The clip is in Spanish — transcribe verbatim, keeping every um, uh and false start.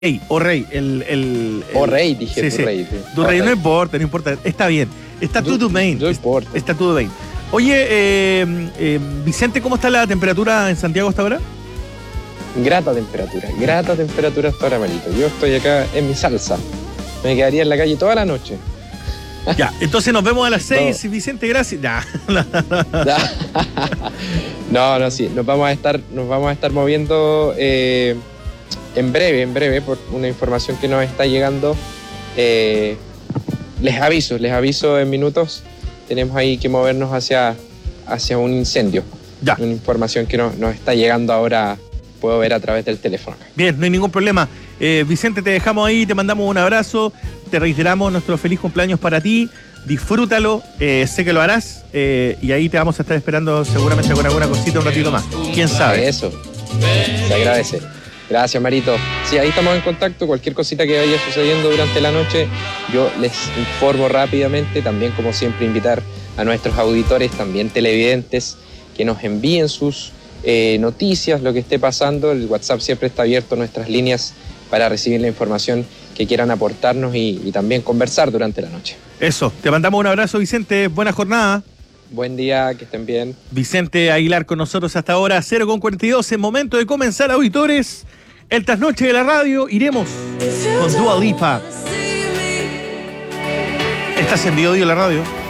Rey, o Rey, el, el, el O Rey, dije, sí, tu sí. Rey. Sí. Tu Rey, no importa, no importa, está bien. Está todo bien. No importa. Está todo bien. Oye, eh, eh, Vicente, ¿cómo está la temperatura en Santiago hasta ahora? Grata temperatura, grata temperatura hasta ahora, Marito. Yo estoy acá en mi salsa. Me quedaría en la calle toda la noche. Ya, entonces nos vemos a las seis, no. Vicente, gracias. Ya. No, no, sí, nos vamos a estar, nos vamos a estar moviendo eh, en breve, en breve, por una información que nos está llegando. Eh, les aviso, les aviso en minutos. Tenemos ahí que movernos hacia, hacia un incendio. Ya. Una información que nos, nos está llegando ahora, puedo ver a través del teléfono. Bien, no hay ningún problema. Eh, Vicente, te dejamos ahí, te mandamos un abrazo, te reiteramos nuestro feliz cumpleaños para ti, disfrútalo, eh, sé que lo harás, eh, y ahí te vamos a estar esperando seguramente con alguna cosita un ratito más. ¿Quién sabe? Eso, se agradece. Gracias, Marito. Sí, ahí estamos en contacto. Cualquier cosita que vaya sucediendo durante la noche, yo les informo rápidamente. También, como siempre, invitar a nuestros auditores, también televidentes, que nos envíen sus eh, noticias, lo que esté pasando. El WhatsApp siempre está abierto, nuestras líneas, para recibir la información que quieran aportarnos y, y también conversar durante la noche. Eso, te mandamos un abrazo, Vicente. Buena jornada. Buen día, que estén bien. Vicente Aguilar con nosotros hasta ahora, cero con cuarenta y dos. En momento de comenzar, auditores, el trasnoche de la radio. Iremos con Dua Lipa. ¿Estás en Bio Dio la radio?